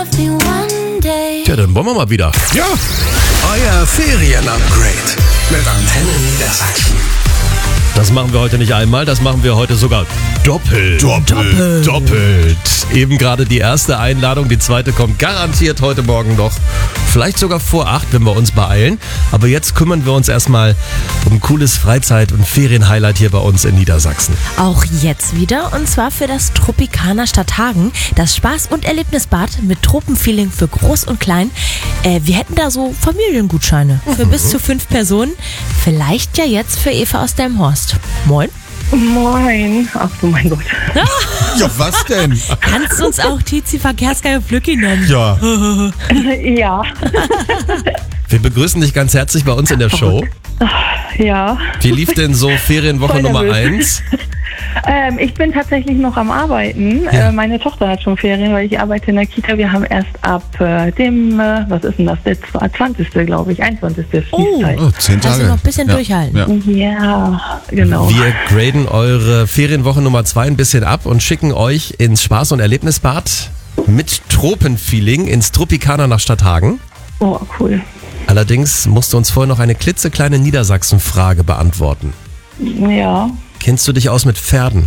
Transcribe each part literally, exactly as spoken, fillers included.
Tja, dann wollen wir mal wieder. Ja, Euer Ferien-Upgrade mit Antenne Niedersachsen. Das machen wir heute nicht einmal, das machen wir heute sogar doppelt. Doppelt. Doppelt. Eben gerade die erste Einladung, die zweite kommt garantiert heute Morgen noch. Vielleicht sogar vor acht, wenn wir uns beeilen. Aber jetzt kümmern wir uns erstmal um cooles Freizeit- und Ferienhighlight hier bei uns in Niedersachsen. Auch jetzt wieder, und zwar für das Tropicana Stadthagen, das Spaß- und Erlebnisbad mit Tropenfeeling für Groß und Klein. Äh, wir hätten da so Familiengutscheine für bis zu fünf Personen. Vielleicht ja jetzt für Eva aus Delmenhorst. Moin. Moin. Ach du mein Gott. ja, was denn? Kannst du uns auch Tizi Verkehrsgeil Flücki nennen? Ja, Ja, Wir begrüßen dich ganz herzlich bei uns in der Show. ja. Wie lief denn so Ferienwoche Voll Nummer nervös. eins? Ähm, ich bin tatsächlich noch am Arbeiten. Ja. Äh, meine Tochter hat schon Ferien, weil ich arbeite in der Kita. Wir haben erst ab äh, dem, äh, was ist denn das, der zwanzigste glaube ich, einundzwanzigste Schließzeit. oh, zehn Tage. Also noch ein bisschen ja. durchhalten. Ja. Ja, genau. Wir graden eure Ferienwoche Nummer zwei ein bisschen ab und schicken euch ins Spaß- und Erlebnisbad mit Tropenfeeling ins Tropicana nach Stadthagen. Oh, cool. Allerdings musst du uns vorher noch eine klitzekleine Niedersachsen-Frage beantworten. Ja, Kennst du dich aus mit Pferden?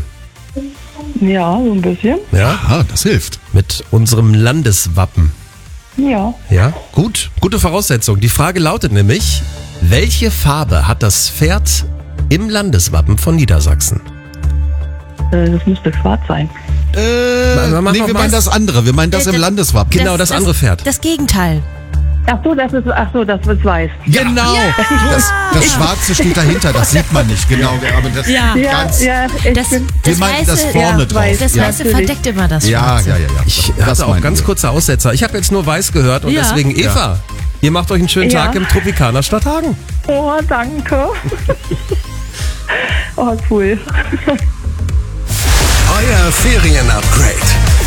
ja, so ein bisschen. Ja? Aha, das hilft. Mit unserem Landeswappen. Ja. Ja? Gut, gute Voraussetzung. Die Frage lautet nämlich, welche Farbe hat das Pferd im Landeswappen von Niedersachsen? Äh, das müsste schwarz sein. Äh, mach nee, noch wir mal. meinen das andere. Wir meinen das im Landeswappen. Genau, das andere Pferd. Das Gegenteil. Ach so, das ist, ach so, das ist weiß. Genau! Das, das Schwarze steht dahinter, das sieht man nicht. Genau, aber das Ja. Ja, ganz... ja, ich Das, bin, das meinten Weiße, das vorne ja, drauf. weiß. das Ja. Weiße Natürlich. verdeckt immer das Ja, Schwarze. ja, ja, ja. Ich Das hatte auch meinen ganz wir. kurze Aussetzer. Ich habe jetzt nur weiß gehört und Ja. deswegen, Eva, ihr macht euch einen schönen Ja. Tag im Tropicana Stadthagen. oh, danke. Oh, cool. Euer Ferien-Upgrade